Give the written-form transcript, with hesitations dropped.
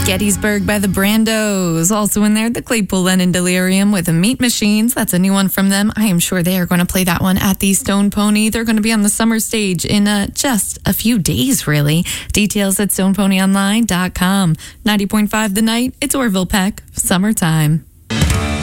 Gettysburg by the Brandos. Also in there, the Claypool Lennon Delirium with the Meat Machines. That's a new one from them. I am sure they are going to play that one at the Stone Pony. They're going to be on the summer stage in just a few days, really. Details at stoneponyonline.com. 90.5 The Night. It's Orville Peck. Summertime.